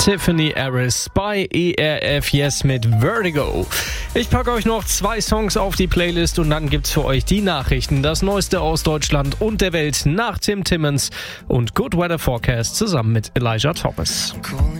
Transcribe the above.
Tiffany Harris bei ERF Yes mit Vertigo. Ich packe euch noch 2 Songs auf die Playlist und dann gibt's für euch die Nachrichten, das Neueste aus Deutschland und der Welt nach Tim Timmons und Good Weather Forecast zusammen mit Elijah Thomas.